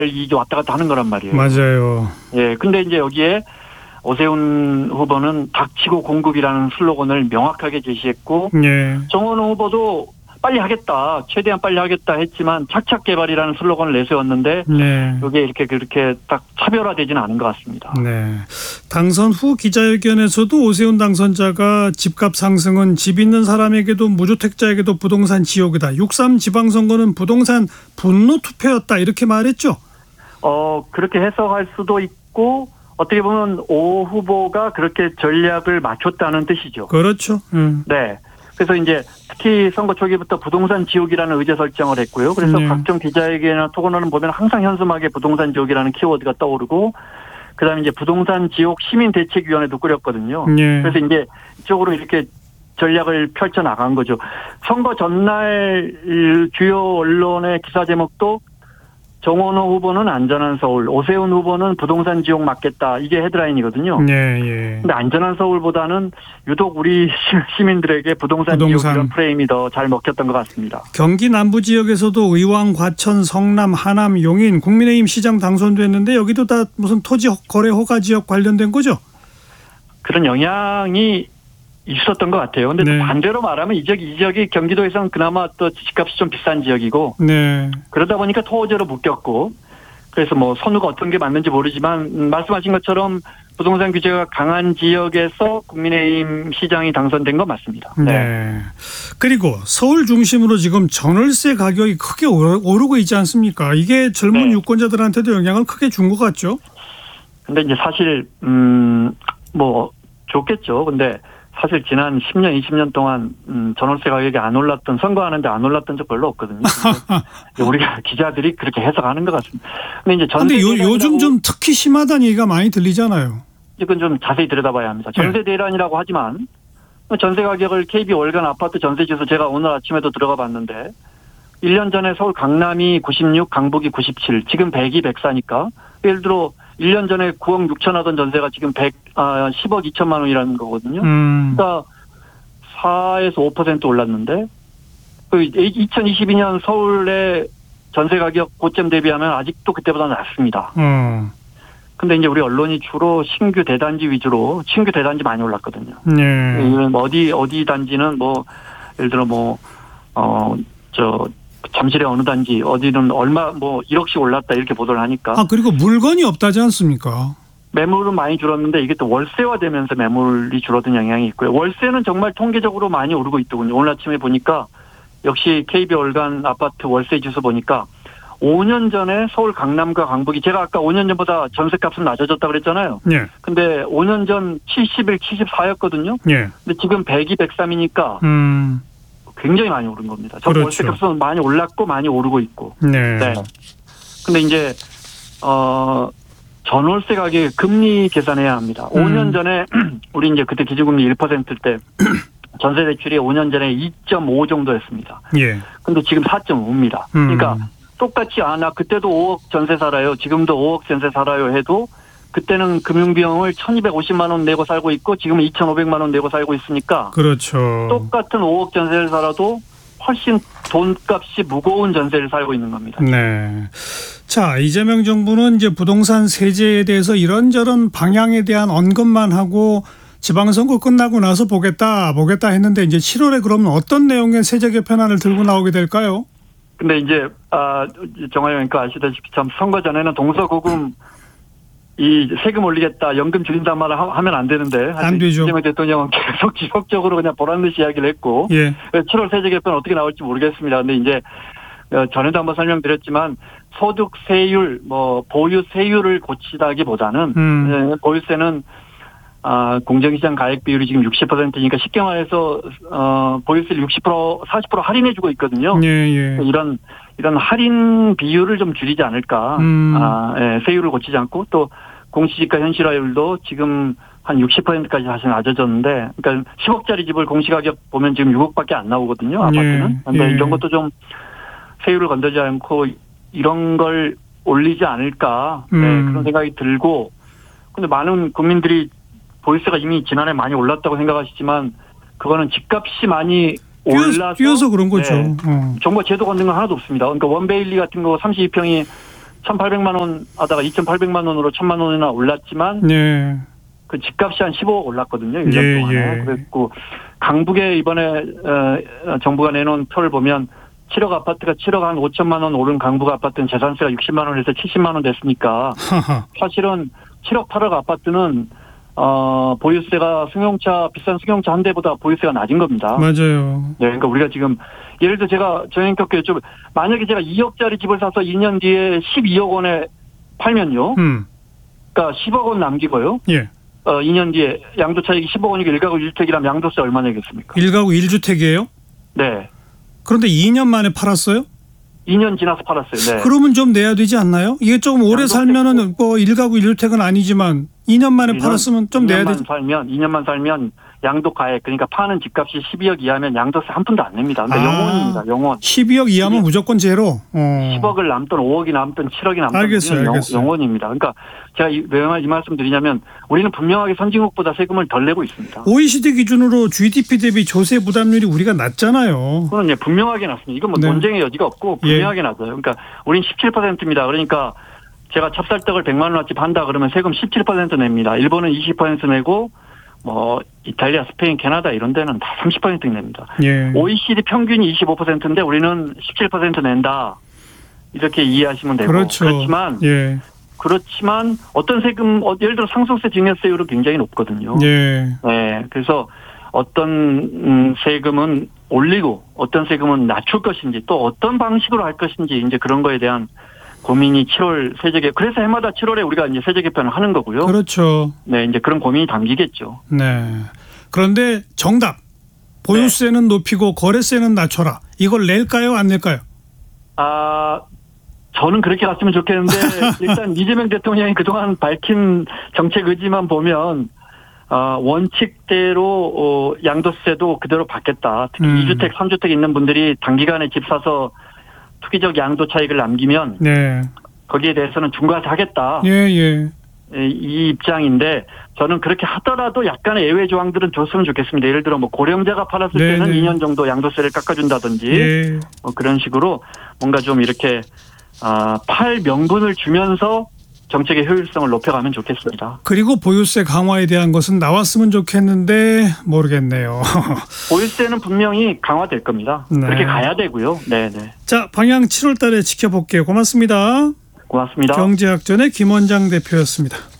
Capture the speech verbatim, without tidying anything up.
이게 왔다 갔다 하는 거란 말이에요. 맞아요. 예, 근데 이제 여기에 오세훈 후보는 닥치고 공급이라는 슬로건을 명확하게 제시했고, 예. 정원호 후보도 빨리 하겠다, 최대한 빨리 하겠다 했지만 착착 개발이라는 슬로건을 내세웠는데, 네. 이게 이렇게 그렇게 딱 차별화되지는 않은 것 같습니다. 네. 당선 후 기자회견에서도 오세훈 당선자가 집값 상승은 집 있는 사람에게도 무주택자에게도 부동산 지옥이다. 육삼 지방선거는 부동산 분노 투표였다. 이렇게 말했죠. 어, 그렇게 해석할 수도 있고, 어떻게 보면 오 후보가 그렇게 전략을 맞췄다는 뜻이죠. 그렇죠. 음. 네. 그래서 이제 특히 선거 초기부터 부동산 지옥이라는 의제 설정을 했고요. 그래서 네. 각종 기자회견이나 토론회를 보면 항상 현수막에 부동산 지옥이라는 키워드가 떠오르고, 그다음에 이제 부동산 지옥 시민대책위원회도 꾸렸거든요. 네. 그래서 이제 이쪽으로 이렇게 전략을 펼쳐 나간 거죠. 선거 전날 주요 언론의 기사 제목도 정원호 후보는 안전한 서울, 오세훈 후보는 부동산 지옥 맞겠다. 이게 헤드라인이거든요. 네, 예. 근데 안전한 서울보다는 유독 우리 시민들에게 부동산, 부동산. 지옥 프레임이 더 잘 먹혔던 것 같습니다. 경기 남부 지역에서도 의왕, 과천, 성남, 하남, 용인 국민의힘 시장 당선됐는데 여기도 다 무슨 토지 거래 허가 지역 관련된 거죠? 그런 영향이 있었던 것 같아요. 근데 네. 반대로 말하면 이 지역이, 이 지역이 경기도에서는 그나마 또 집값이 좀 비싼 지역이고, 네. 그러다 보니까 토호제로 묶였고, 그래서 뭐 선우가 어떤 게 맞는지 모르지만 음, 말씀하신 것처럼 부동산 규제가 강한 지역에서 국민의힘 시장이 당선된 건 맞습니다. 네. 네. 그리고 서울 중심으로 지금 전월세 가격이 크게 오르고 있지 않습니까? 이게 젊은 네. 유권자들한테도 영향을 크게 준 것 같죠? 근데 이제 사실 음, 뭐 좋겠죠. 근데 사실 지난 십 년, 이십 년 동안 음, 전월세 가격이 안 올랐던, 선거하는데 안 올랐던 적 별로 없거든요. 우리가 기자들이 그렇게 해석하는 것 같습니다. 근데 이제 전세 근데 요, 요즘 좀 특히 심하다는 얘기가 많이 들리잖아요. 이건 좀 자세히 들여다봐야 합니다. 전세 대란이라고 하지만 전세 가격을 케이비 월간 아파트 전세 지수 제가 오늘 아침에도 들어가 봤는데 일 년 전에 서울 강남이 구십육, 강북이 구십칠, 지금 백이 백사니까 예를 들어 일 년 전에 구억 육천 하던 전세가 지금 백, 아, 십억 이천만 원이라는 거거든요. 음. 그러니까 사에서 오 퍼센트 올랐는데, 그 이천이십이 년 서울의 전세 가격 고점 대비하면 아직도 그때보다 낮습니다. 음. 근데 이제 우리 언론이 주로 신규 대단지 위주로, 신규 대단지 많이 올랐거든요. 네. 어디, 어디 단지는 뭐, 예를 들어 뭐, 어, 저, 잠실의 어느 단지, 어디는 얼마, 뭐, 일억씩 올랐다, 이렇게 보도를 하니까. 아, 그리고 물건이 없다지 않습니까? 매물은 많이 줄었는데, 이게 또 월세화 되면서 매물이 줄어든 영향이 있고요. 월세는 정말 통계적으로 많이 오르고 있더군요. 오늘 아침에 보니까, 역시 케이비 월간 아파트 월세 지수 보니까, 오 년 전에 서울 강남과 강북이, 제가 아까 오 년 전보다 전세값은 낮아졌다고 그랬잖아요. 네. 근데 오 년 전 칠십일, 칠십사였거든요. 네. 근데 지금 백이, 백삼이니까, 음. 굉장히 많이 오른 겁니다. 전 그렇죠. 월세값은 많이 올랐고 많이 오르고 있고. 네. 네. 근데 이제 어 전월세 가격 금리 계산해야 합니다. 음. 오 년 전에 우리 이제 그때 기준금리 일 퍼센트 때 전세 대출이 오 년 전에 이 점 오 정도였습니다. 예. 근데 지금 사 점 오입니다. 음. 그러니까 똑같이 아 나 그때도 오억 전세 살아요. 지금도 오억 전세 살아요 해도 그때는 금융비용을 천이백오십만 원 내고 살고 있고 지금은 이천오백만 원 내고 살고 있으니까 그렇죠. 똑같은 오억 전세를 살아도 훨씬 돈값이 무거운 전세를 살고 있는 겁니다. 네. 자, 이재명 정부는 이제 부동산 세제에 대해서 이런저런 방향에 대한 언급만 하고 지방선거 끝나고 나서 보겠다 보겠다 했는데 이제 칠월에 그러면 어떤 내용의 세제 개편안을 들고 나오게 될까요? 근데 이제 아 정화영님과 아시다시피 참 선거 전에는 동서고금 이 세금 올리겠다, 연금 줄인단 말을 하면 안 되는데 안 되죠. 이재명 대통령은 계속 지속적으로 그냥 보란 듯이 이야기를 했고 예. 칠월 세제 개편 어떻게 나올지 모르겠습니다. 근데 이제 전에도 한번 설명드렸지만 소득세율, 뭐 보유세율을 고치다기보다는 음. 보유세는 아, 공정시장 가액 비율이 지금 육십 퍼센트니까 쉽게 말해서 어, 보유세를 육십 퍼센트, 사십 퍼센트 할인해주고 있거든요. 예, 예. 이런 이런 할인 비율을 좀 줄이지 않을까. 음. 아, 예, 세율을 고치지 않고 또 공시지가 현실화율도 지금 한 육십 퍼센트까지 다시 낮아졌는데, 그러니까 십억짜리 집을 공시가격 보면 지금 육억밖에 안 나오거든요. 아파트는. 그런데 예. 이런 것도 좀 세율을 건들지 않고 이런 걸 올리지 않을까. 네, 음. 그런 생각이 들고. 근데 많은 국민들이 보유세가 이미 지난해 많이 올랐다고 생각하시지만 그거는 집값이 많이 올라서 뛰어서 그런 거죠. 네, 어. 정부가 제도 건든 건 하나도 없습니다. 그러니까 원베일리 같은 거 삼십이 평이 천팔백만 원 하다가 이천팔백만 원으로 천만 원이나 올랐지만 네. 그 집값이 한 십오억 올랐거든요. 일 년 예, 동안에. 예. 그랬고 강북에 이번에 어, 정부가 내놓은 표를 보면 칠억 아파트가 칠억 한 오천만 원 오른 강북 아파트는 재산세가 육십만 원에서 칠십만 원 됐으니까 하하. 사실은 칠억 팔억 아파트는 어, 보유세가 승용차 비싼 승용차 한 대보다 보유세가 낮은 겁니다. 맞아요. 네, 그러니까 우리가 지금 예를 들어 제가 정형껏 좀 만약에 제가 이억짜리 집을 사서 이 년 뒤에 십이억 원에 팔면요. 음. 그러니까 십억 원 남기고요. 예. 어, 이 년 뒤에 양도 차익이 십억 원이고 일가구 일 주택이라면 양도세 얼마 내겠습니까? 일가구 일 주택이에요? 네. 그런데 이 년 만에 팔았어요? 이 년 지나서 팔았어요. 네. 그러면 좀 내야 되지 않나요? 이게 조금 오래 양도세 살면은 뭐 일가구 일 주택은 아니지만 이 년 만에 이 년, 팔았으면 좀 내야 이 년만 되지. 살면 이 년만 살면 양도 가액 그러니까 파는 집값이 십이억 이하면 양도세 한 푼도 안 냅니다. 그러니까 아. 영원입니다. 영원. 십이억 이하면 십이억. 무조건 제로. 어. 십억을 남든 오억이 남든 칠억이 남든 알겠어요, 우리는 알겠어요. 영, 영원입니다. 그러니까 제가 이, 왜 이 말씀 드리냐면 우리는 분명하게 선진국보다 세금을 덜 내고 있습니다. 오이시디 기준으로 지디피 대비 조세 부담률이 우리가 낮잖아요. 그건 이제 분명하게 낮습니다. 이건 뭐 네. 논쟁의 여지가 없고 분명하게 낮아요. 그러니까 우린 십칠 퍼센트입니다. 그러니까 제가 찹쌀떡을 백만 원어치 판다 그러면 세금 십칠 퍼센트 냅니다. 일본은 이십 퍼센트 내고 뭐 이탈리아, 스페인, 캐나다 이런 데는 다 삼십 퍼센트 냅니다. 예. 오이시디 평균이 이십오 퍼센트인데 우리는 십칠 퍼센트 낸다. 이렇게 이해하시면 되고. 그렇죠. 그렇지만 예. 그렇지만 어떤 세금 어, 예를 들어 상속세 증여세율은 굉장히 높거든요. 예. 네. 그래서 어떤 음, 세금은 올리고 어떤 세금은 낮출 것인지 또 어떤 방식으로 할 것인지 이제 그런 거에 대한 고민이 칠월 세제 개 그래서 해마다 칠월에 우리가 이제 세제 개편을 하는 거고요. 그렇죠. 네, 이제 그런 고민이 담기겠죠. 네. 그런데 정답. 보유세는 높이고 거래세는 낮춰라. 이걸 낼까요? 안 낼까요? 아, 저는 그렇게 갔으면 좋겠는데 일단 이재명 대통령이 그동안 밝힌 정책 의지만 보면 어, 원칙대로 어, 양도세도 그대로 받겠다. 특히 음. 이 주택, 삼 주택 있는 분들이 단기간에 집 사서 투기적 양도 차익을 남기면 네. 거기에 대해서는 중과세 하겠다. 예, 예. 이 입장인데 저는 그렇게 하더라도 약간의 예외 조항들은 줬으면 좋겠습니다. 예를 들어 뭐 고령자가 팔았을 네, 때는 네. 이 년 정도 양도세를 깎아준다든지 예. 뭐 그런 식으로 뭔가 좀 이렇게 아, 팔 명분을 주면서 정책의 효율성을 높여가면 좋겠습니다. 그리고 보유세 강화에 대한 것은 나왔으면 좋겠는데 모르겠네요. 보유세는 분명히 강화될 겁니다. 네. 그렇게 가야 되고요. 네, 네. 자, 방향 칠월 달에 지켜볼게요. 고맙습니다. 고맙습니다. 경제학전의 김원장 대표였습니다.